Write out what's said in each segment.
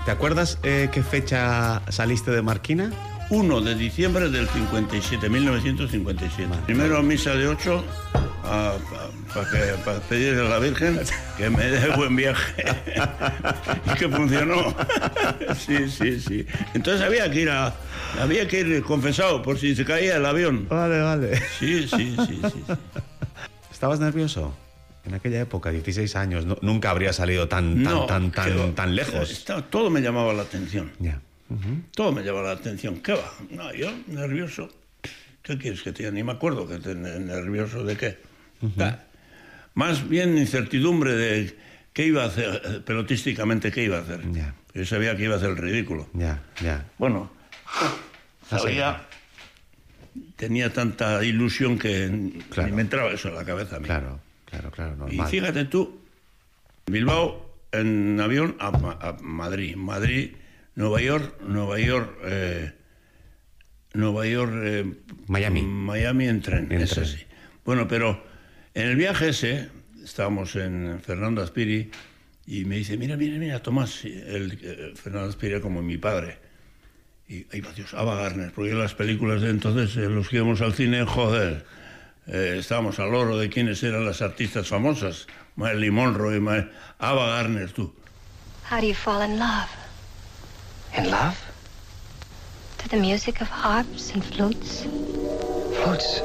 ¿Te acuerdas qué fecha saliste de Marquina? 1 de diciembre del 57, 1957. Primero misa de 8 para pedirle a la Virgen que me dé buen viaje. Y que funcionó. Sí. Entonces había que ir confesado por si se caía el avión. Vale. Sí. ¿Estabas nervioso? En aquella época, 16 años, nunca habría salido tan lejos. Todo me llamaba la atención. Ya. Todo me llamaba la atención. ¿Qué va? No, yo nervioso. ¿Qué quieres que te diga? Ni me acuerdo que nervioso de qué. Más bien incertidumbre de qué iba a hacer, pelotísticamente qué iba a hacer. Ya. Yo sabía que iba a hacer el ridículo. Ya. Bueno, tenía tanta ilusión que ni me entraba eso en la cabeza a mí. Claro, normal. Y fíjate tú, Bilbao en avión a Madrid, Nueva York, Miami en tren. Ese sí. Bueno, pero en el viaje ese, estábamos en Fernando Aspiri y me dice, mira, Tomás, Fernando Aspiri era como mi padre. Y, ay, Dios, Ava Gardner, porque las películas de entonces, los que íbamos al cine, joder, estábamos al loro de quiénes eran las artistas famosas, Marilyn Monroe, Ava Gardner, tú. How do you fall in love? In love? To the music of harps and flutes? Flutes?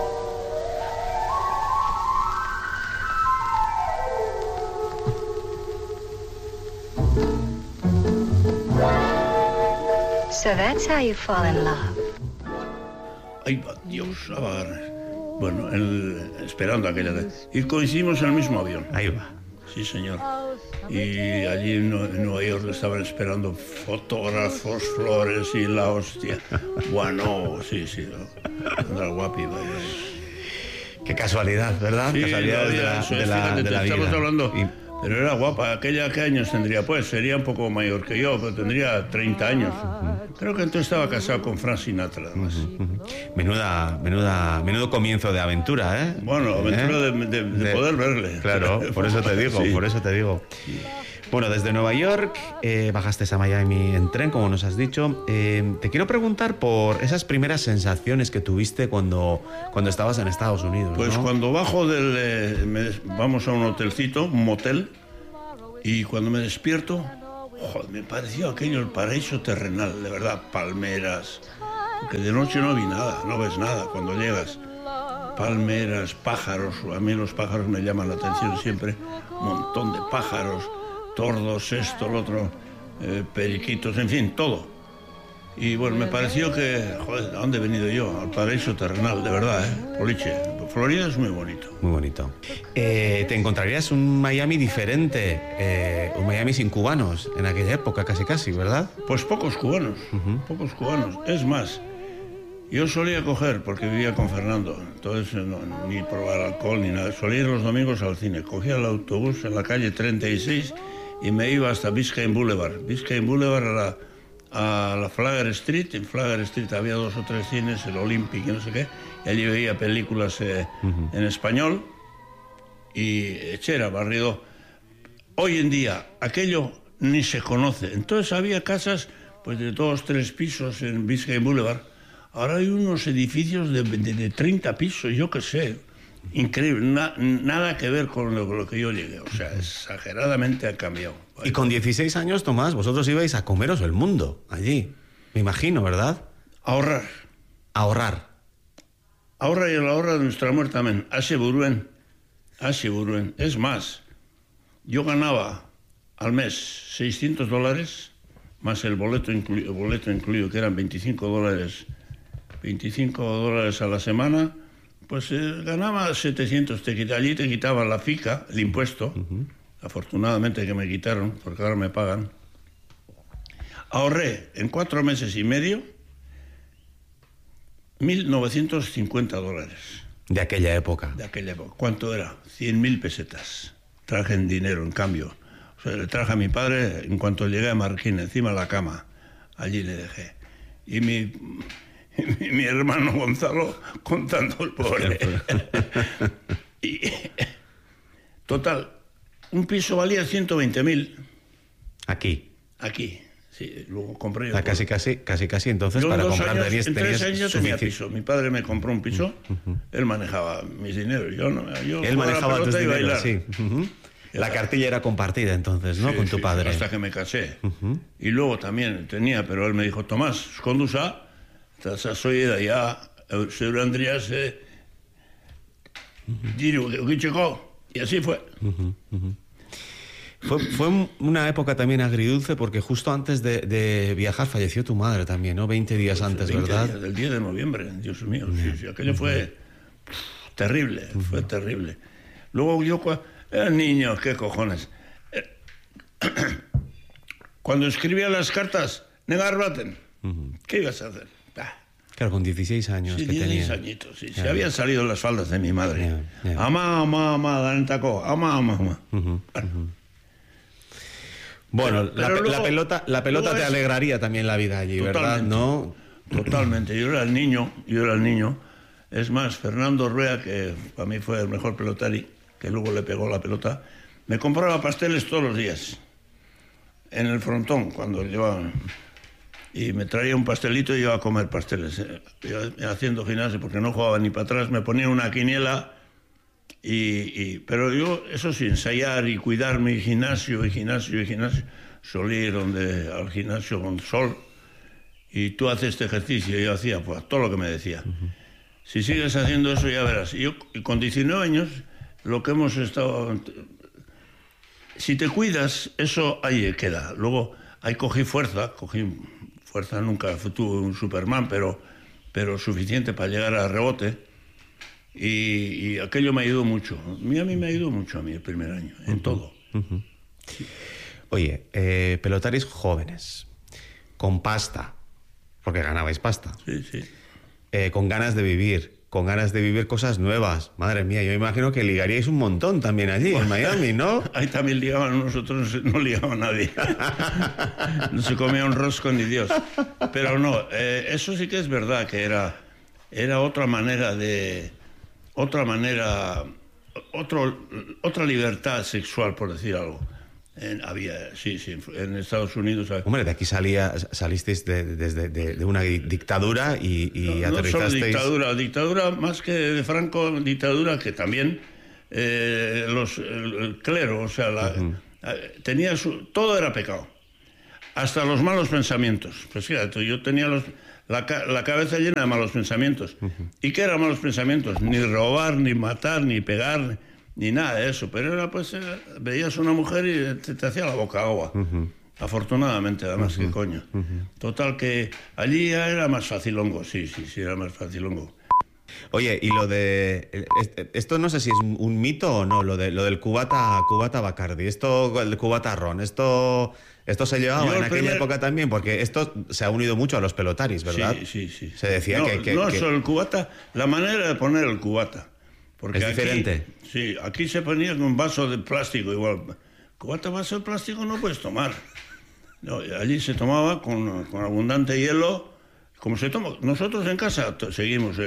So that's how you fall in love. Ay, Dios, Ava Gardner. Bueno, esperando aquella vez. Y coincidimos en el mismo avión. Ahí va. Sí, señor. Y allí en Nueva York le estaban esperando fotógrafos, flores y la hostia. Bueno, sí. Andar guapi, vaya. Qué casualidad, ¿verdad? Sí, casualidad de la vida. Estamos hablando... Pero era guapa. Aquella, ¿qué años tendría? Pues sería un poco mayor que yo, pero tendría 30 años. Creo que entonces estaba casado con Frank Sinatra, además. Menudo comienzo de aventura, ¿eh? Bueno, aventura de poder verle. Claro, por eso te digo. Sí. Bueno, desde Nueva York bajaste a Miami en tren, como nos has dicho. Te quiero preguntar por esas primeras sensaciones que tuviste cuando estabas en Estados Unidos. Pues ¿no? cuando bajo vamos a un hotelcito, un motel, y cuando me despierto, joder, me pareció aquello el paraíso terrenal, de verdad, palmeras, porque de noche no vi nada, no ves nada cuando llegas. Palmeras, pájaros, a mí los pájaros me llaman la atención siempre, un montón de pájaros, tordos, esto, lo otro, periquitos, en fin, todo. Y bueno, me pareció que, joder, ¿a dónde he venido yo? Al paraíso terrenal, de verdad, Poliche. Florida es muy bonito. Muy bonito. Te encontrarías un Miami diferente, un Miami sin cubanos, en aquella época, casi, ¿verdad? Pues pocos cubanos. Es más, yo solía coger, porque vivía con Fernando, entonces ni probar alcohol ni nada, solía ir los domingos al cine. Cogía el autobús en la calle 36 y me iba hasta Biscayne Boulevard. Biscayne Boulevard a la Flagler Street. En Flagler Street había 2 o 3 cines, el Olympic y no sé qué, y allí veía películas en español y era barrido. Hoy en día aquello ni se conoce. Entonces había casas pues de 2 o 3 pisos en Biscayne Boulevard. Ahora hay unos edificios de 30 pisos, yo qué sé, increíble, nada que ver con lo que yo llegué, o sea, exageradamente ha cambiado. Y con 16 años, Tomás, vosotros ibais a comeros el mundo, allí, me imagino, ¿verdad? Ahorrar. Ahorrar y a la hora de nuestra muerte también, Asheburuen. Es más, yo ganaba al mes $600, más el boleto incluido, que eran $25 a la semana, pues ganaba 700, allí te quitaban la FICA, el impuesto, afortunadamente que me quitaron, porque ahora me pagan. Ahorré en 4 meses y medio $1.950. De aquella época. ¿Cuánto era? 100.000 pesetas. Traje en dinero, en cambio. O sea, le traje a mi padre en cuanto llegué a Marquina, encima de la cama. Allí le dejé. Y mi hermano Gonzalo contando el pobre. Y, total, un piso valía 120.000. Aquí. Sí, luego compré yo. O sea, casi entonces yo para en comprar en 3 años tenía sufici- piso. Mi padre me compró un piso, él manejaba mis dineros. Yo Él jugaba manejaba la tus pelota y dineros, bailar. sí. La cartilla era compartida entonces, ¿no? Sí, Con tu sí, padre. hasta que me casé. Y luego también tenía, pero él me dijo, Tomás, condusa, soy de allá, soy Andreas, y así fue. Fue una época también agridulce porque justo antes de viajar falleció tu madre también, ¿no? 20 días antes, 20 ¿verdad? días, del 10 de noviembre, Dios mío. Sí, aquello fue terrible, fue terrible. Luego yo, era niño, qué cojones. Cuando escribía las cartas, negarbaten, ¿qué ibas a hacer? Claro, con 16 años Sí, que 16 tenía. añitos, sí. Se habían salido las faldas de mi madre. Ya. Ama, dan el taco, ama. Bueno, Pero luego- la pelota luego te alegraría también la vida allí, ¿verdad? Totalmente. ¿No? Totalmente. Yo era el niño. Es más, Fernando Rueda, que para mí fue el mejor pelotari, que luego le pegó la pelota, me compraba pasteles todos los días. En el frontón, cuando llevaban. Y me traía un pastelito y iba a comer pasteles. Yo haciendo gimnasio, porque no jugaba ni para atrás, me ponía una quiniela. Pero yo, eso sí, ensayar y cuidarme, y gimnasio. Solía ir al gimnasio con sol. Y tú haces este ejercicio. Y yo hacía pues todo lo que me decía. Si sigues haciendo eso, ya verás. Y con 19 años, lo que hemos estado... Si te cuidas, eso ahí queda. Luego, ahí cogí fuerza, nunca tuve un Superman, pero suficiente para llegar a rebote. Y aquello me ayudó mucho. A mí me ayudó mucho el primer año, en todo. Oye, pelotaris jóvenes, con pasta, porque ganabais pasta, Sí. con ganas de vivir cosas nuevas. Madre mía, yo imagino que ligaríais un montón también allí, en Miami, ¿no? Ahí también ligaban, nosotros no ligaba nadie. No se comía un rosco ni Dios. Pero no, eso sí que es verdad, que era otra manera otra libertad sexual, por decir algo. En Estados Unidos. Hombre, de aquí salisteis de una dictadura y No solo aterrizasteis... dictadura más que de Franco, dictadura que también el clero, o sea, todo era pecado, hasta los malos pensamientos. Pues fíjate, yo tenía la cabeza llena de malos pensamientos. ¿Y qué eran malos pensamientos? Ni robar, ni matar, ni pegar, ni nada de eso. Pero era veías una mujer y te hacía la boca agua. Afortunadamente, además, que coño. Total, que allí ya era más facilongo, sí, era más facilongo. Oye, y lo de... Esto no sé si es un mito o no, lo del cubata Bacardi, el cubata ron, esto se llevaba en aquella época también, porque esto se ha unido mucho a los pelotaris, ¿verdad? Sí. Se decía no solo el cubata, la manera de poner el cubata. Porque ¿Es diferente? Sí, aquí se ponía con un vaso de plástico igual. Cubata, vaso de plástico no puedes tomar. No, allí se tomaba con abundante hielo, como se toma. Nosotros en casa seguimos...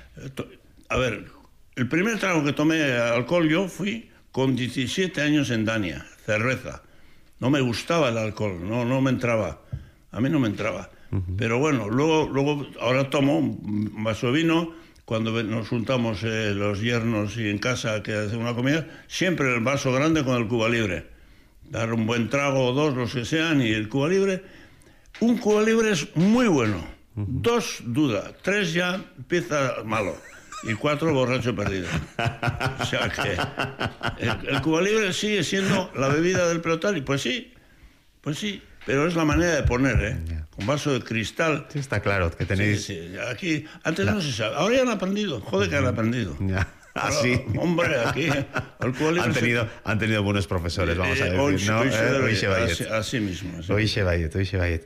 a ver, el primer trago que tomé alcohol yo fui con 17 años en Dania, cerveza. No me gustaba el alcohol, no me entraba. A mí no me entraba. Pero bueno, luego ahora tomo un vaso de vino. Cuando nos juntamos los yernos y en casa que hacemos una comida, siempre el vaso grande con el Cuba Libre. Dar un buen trago o dos, los que sean, y el Cuba Libre. Un Cuba Libre es muy bueno. 2, duda. 3 ya empieza malo. Y 4, borracho perdido. O sea que el Cuba Libre sigue siendo la bebida del pelotari. Pues sí. Pero es la manera de poner, con vaso de cristal. Sí, está claro, que tenéis... Sí. Aquí, antes no se sabe. Ahora ya han aprendido. Joder que han aprendido. Ya. Así. Hombre, aquí el Cuba Libre han tenido buenos profesores, vamos a decir, ¿no? Así mismo. Oixe Bayet.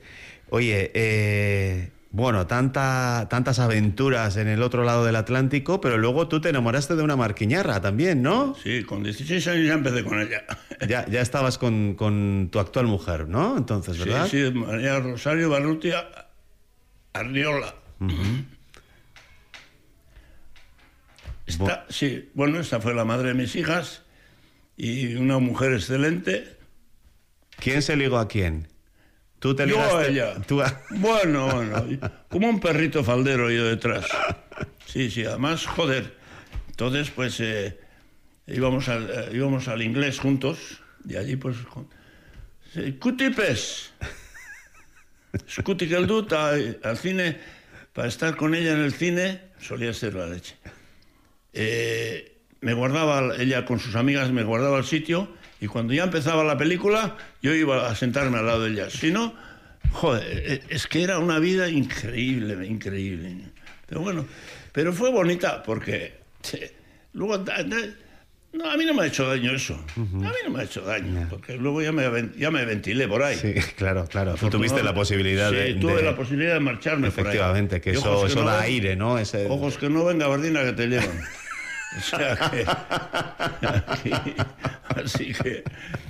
Oye, bueno, tantas aventuras en el otro lado del Atlántico, pero luego tú te enamoraste de una marquiñarra también, ¿no? Sí, con 16 años ya empecé con ella. Ya estabas con tu actual mujer, ¿no? Entonces, ¿verdad? Sí, María Rosario Barrutia Arriola. Esta fue la madre de mis hijas y una mujer excelente. ¿Quién se ligó a quién? Tú te yo ligaste... a ella. Bueno, como un perrito faldero yo detrás. Sí, además, joder. Entonces, pues, íbamos al inglés juntos, y allí, pues, Cutipes. Scuti que el duta al cine, para estar con ella en el cine, solía ser la leche. Me guardaba, ella con sus amigas me guardaba el sitio, y cuando ya empezaba la película, yo iba a sentarme al lado de ella. Si no, joder, es que era una vida increíble. Pero bueno, pero fue bonita porque luego... No, a mí no me ha hecho daño eso. A mí no me ha hecho daño, porque luego ya me ventilé por ahí. Sí, claro. Tú tuviste la posibilidad de... Sí, tuve la posibilidad de marcharme por ahí. Efectivamente, que eso da aire, ¿no? Ojos que no ven, gabardina que te llevan. O sea que... Así que...